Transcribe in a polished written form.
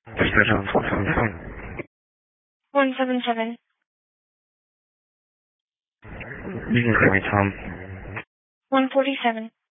Dispatch on 177. 177. You can call me Tom. 147.